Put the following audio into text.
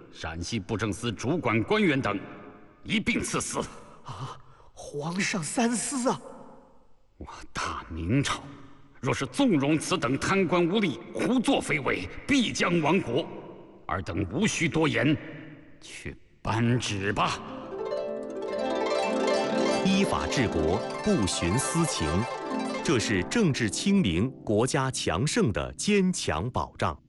陕西布政司主管官员等，一并赐死。 啊！皇上三思啊！ 我大明朝若是纵容此等贪官污吏胡作非为，必将亡国。尔等无需多言，去颁旨吧。 依法治国，不徇私情，这是政治清明、国家强盛的坚强保障。